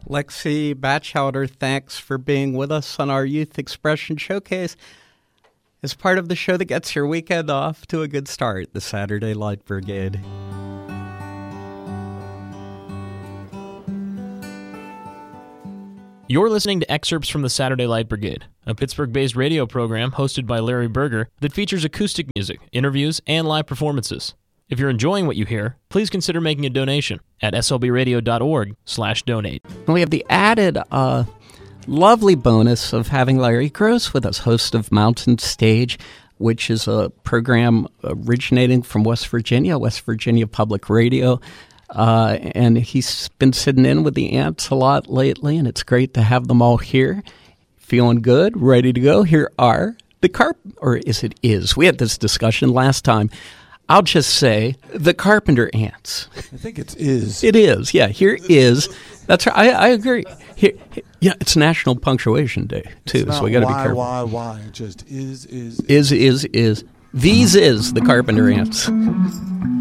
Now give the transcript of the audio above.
Lexi Batchelder, thanks for being with us on our Youth Expression Showcase as part of the show that gets your weekend off to a good start, the Saturday Light Brigade. You're listening to excerpts from the Saturday Light Brigade, a Pittsburgh-based radio program hosted by Larry Berger that features acoustic music, interviews, and live performances. If you're enjoying what you hear, please consider making a donation at slbradio.org/donate. We have the added lovely bonus of having Larry Gross with us, host of Mountain Stage, which is a program originating from West Virginia Public Radio. And he's been sitting in with the ants a lot lately, and it's great to have them all here. Feeling good, ready to go. Here are the we had this discussion last time. I'll just say the Carpenter Ants. I think it is. It is, yeah. Here is. That's right. I agree. Here, yeah, it's National Punctuation Day too, so we got to be careful. Why? It just is. These is the Carpenter Ants.